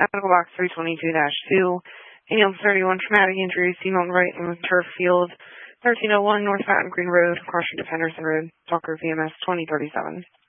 Medical Box 322-2. Ambulance 31, traumatic injuries, female on the right in the turf field, 1301 North Fountain Green Road, across from Henderson Road. Talker VMS 2037.